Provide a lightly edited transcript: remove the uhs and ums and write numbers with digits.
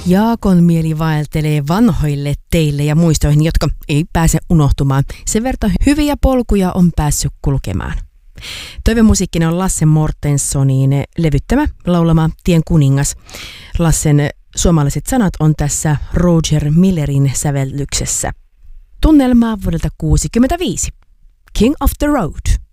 Jaakon mieli vaeltelee vanhoille teille ja muistoihin, jotka ei pääse unohtumaan. Sen verran hyviä polkuja on päässyt kulkemaan. Toivemusiikkina on Lasse Mortenssonin levyttämä, laulama Tien kuningas. Lassen suomalaiset sanat on tässä Roger Millerin sävellyksessä. Tunnelmaa vuodelta 1965. King of the Road.